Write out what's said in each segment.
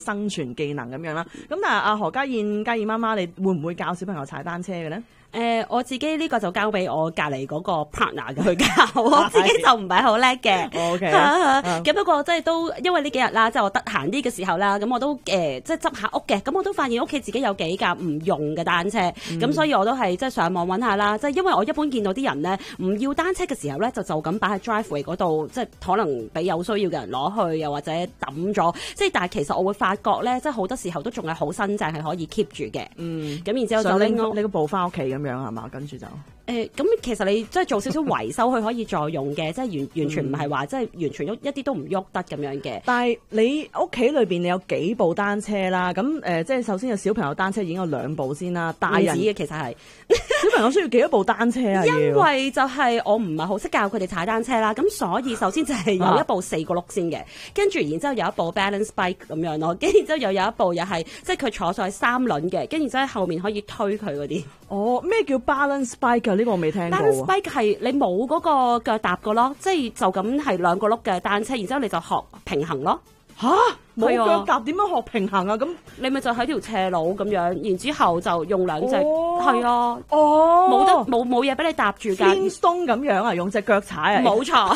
生存技能咁樣啦。咁但係阿何家燕媽媽，你會唔會教小朋友踩單車嘅咧？ 我自己呢個就交俾我隔離嗰個 partner 去教，我自己就唔係好叻嘅。 OK， 咁不過即係都因為呢幾日啦，即係我得閒啲嘅時候啦，咁我都即係執下屋嘅，咁我都發現屋企自己有幾架唔用嘅單車，咁所以我都係即係上網揾下啦。即係因為我一般見到啲人咧唔要單車嘅時候咧，就咁擺喺 driveway 嗰度，即係可能俾有需要嘅人攞去，又或者抌咗。即係但係其實我會發覺咧，即係好多時候都仲係好新淨，係可以 keep 住嘅。咁然之後就拎你個部翻屋企咁樣係嘛？跟住就咁其實你即係做少少維修，佢可以再用嘅，即係完全唔係話即係完全一啲都唔喐得咁樣嘅。 但係你屋企裏邊你有幾部單車啦？咁即係首先有小朋友單車已經有2部先啦，大人嘅其實係小朋友需要幾多部單車啊？ 因為就係我唔係好識教佢哋踩單車啦，咁所以首先就係有一部4個轆先嘅，跟住然之後有一部 balance bike 咁樣咯，跟住然之後又有一部又係即係佢坐上去3輪嘅，跟住之後後面可以推佢嗰啲。 哦，咩叫 balance bike 啊？呢個我未聽過。 balance bike 係你冇嗰個腳踏個咯，即係就咁係2個轆嘅單車，然之後你就學平衡咯。 吓？冇腳踏點樣學平衡啊？咁你咪就喺條斜路咁樣，然之後就用2隻，係啊，冇嘢俾你搭住㗎。 Flintstone咁樣啊，用隻腳踩啊？ 冇錯。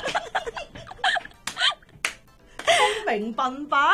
聰明笨伯。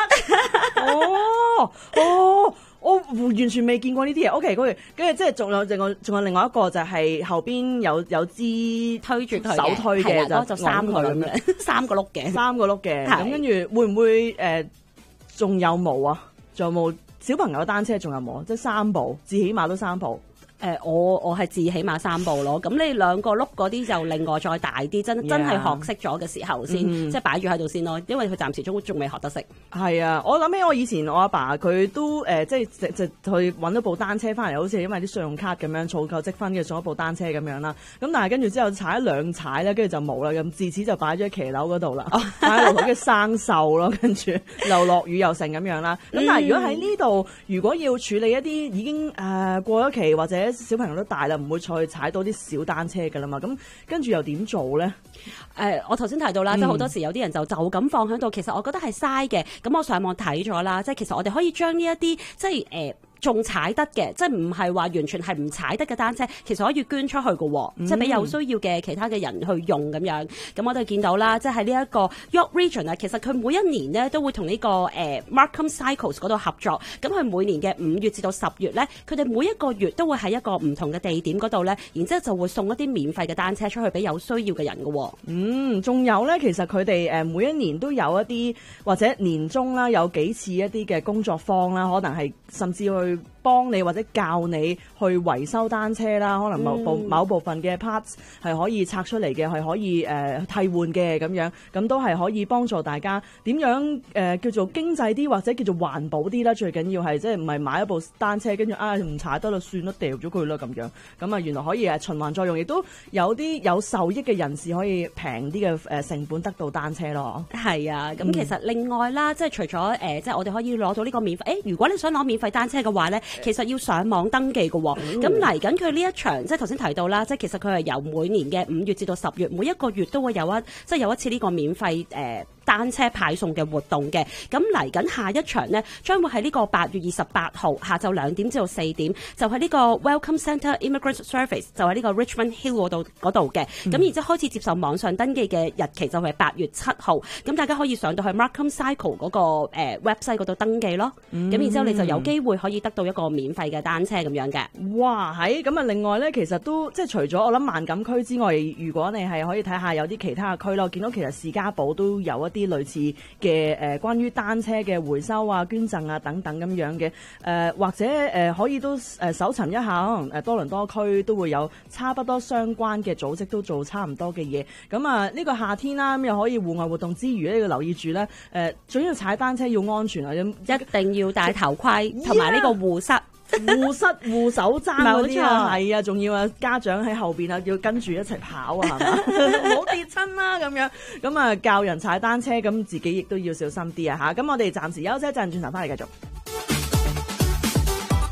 我完全未見過呢啲嘢。OK， 跟住即係仲有另外一個就係後邊有支推住佢手推嘅， 就3個咁樣，3個轆嘅 ，3個轆嘅。咁跟住會唔會仲有冇啊？仲有冇小朋友單車仲有冇？即係3部，至起碼都3部。 我係至起碼3部咯，咁你2個轆嗰啲就另外再大啲，真係學識咗嘅時候先，即係擺住喺度先咯，因為佢暫時仲未學得識。 係啊，我諗起我以前我阿爸佢都即係去揾咗部單車翻嚟，好似因為啲信用卡咁樣儲夠積分嘅送一部單車咁樣啦。咁但係跟住之後踩2踩咧，跟住就冇啦。咁自此就擺咗喺騎樓嗰度啦，擺喺度嘅生鏽咯，跟住又落雨又成咁樣啦。咁但係如果喺呢度，如果要處理一啲已經過咗期或者小朋友都大啦，唔會再去踩到啲小單車㗎啦嘛，咁跟住又點做咧？ 我頭先提到啦，即係好多時有啲人就咁放喺度，其實我覺得係嘥嘅。咁我上網睇咗啦，即係其實我哋可以將呢一啲即係仲踩得嘅，即係唔係話完全係唔踩得嘅單車，其實可以捐出去嘅，即係俾有需要嘅其他嘅人去用咁樣。咁我哋見到啦，即係喺呢一個 York Region 啊，其實佢每一年咧都會同呢個Markham Cycles 嗰度合作。咁佢每年嘅5月至到10月咧，佢哋每一個月都會喺一個唔同嘅地點嗰度咧，然之後就會送一啲免費嘅單車出去俾有需要嘅人嘅。 仲有咧，其實佢哋每一年都有一啲或者年終啦，有幾次一啲嘅工作坊啦，可能係甚至去幫你或者教你去維修單車啦，可能某部分嘅 parts 係可以拆出嚟嘅，係可以替換嘅咁樣，咁都係可以幫助大家點樣叫做經濟啲或者叫做環保啲啦。最緊要係即係唔係買一部單車跟住唔踩得啦，算啦，掉咗佢啦咁樣。咁啊原來可以循環再用，亦都有啲有受益嘅人士可以平啲嘅成本得到單車咯。 係啊，咁其實另外啦，即係除咗即係我哋可以攞到呢個免費，如果你想攞免費單車嘅話咧，其實要上網登記嘅喎。咁嚟緊佢呢一場，即係頭先提到啦，即係其實佢係由每年嘅5月至到10月，每一個月都會有一次呢個免費單車派送嘅活動嘅。咁嚟緊下一場呢，將會喺呢個8月28號下晝2點至到4點，就喺呢個 Welcome Centre Immigrant Service， 就喺呢個 Richmond Hill 嗰度嘅。咁然之後開始接受網上登記嘅日期就係8月7號。咁大家可以上到去 Markham Cycle 嗰個website 嗰度登記咯。咁然之後你就有機會可以得到一個免費嘅單車咁樣嘅。 哇，咁啊！另外咧，其實都即係除咗我諗萬錦區之外，如果你係可以睇下有啲其他嘅區咯，我見到其實士嘉堡都有一啲類似嘅關於單車嘅回收啊、捐贈啊等等咁樣嘅或者可以都搜尋一下，可能多倫多區都會有差不多相關嘅組織都做差唔多嘅嘢。咁啊，呢個夏天啦，咁又可以戶外活動之餘咧，要留意住咧最緊要踩單車要安全啊， 一定要戴頭盔同埋呢個護膝。 護手踭嗰啲啊，係啊，仲要啊家長喺後邊啊，要跟住一齊跑啊，係嘛，唔好跌親啦咁樣。咁啊教人踩單車，咁自己亦都要小心啲啊嚇。咁我哋暫時休息一陣，轉頭翻嚟繼續。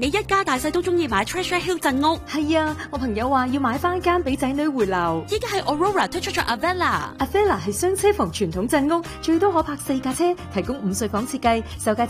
你一家大細都中意買 Treasure Hill 鎮屋。 係啊，我朋友話要買翻間俾仔女回流。 依家係 Aurora 推出咗 Avella 係雙車房傳統鎮屋，最多可泊4架車，提供5睡房設計，售價